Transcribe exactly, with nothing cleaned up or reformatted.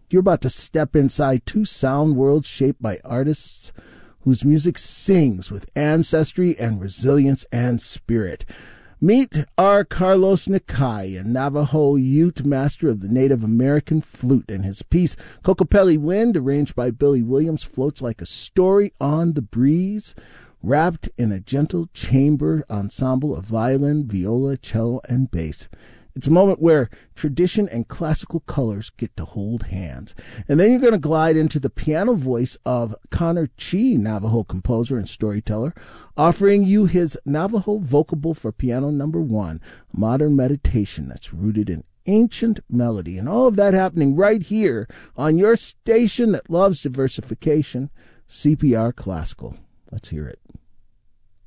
You're about to step inside two sound worlds shaped by artists whose music sings with ancestry and resilience and spirit. Meet R. Carlos Nakai, a Navajo Ute master of the Native American flute, and his piece, Kokopelli Wind, arranged by Billy Williams, floats like a story on the breeze, wrapped in a gentle chamber ensemble of violin, viola, cello, and bass. It's a moment where tradition and classical colors get to hold hands. And then you're going to glide into the piano voice of Connor Chi, Navajo composer and storyteller, offering you his Navajo vocable for piano number one, a modern meditation that's rooted in ancient melody. And all of that happening right here on your station that loves diversification, C P R Classical. Let's hear it.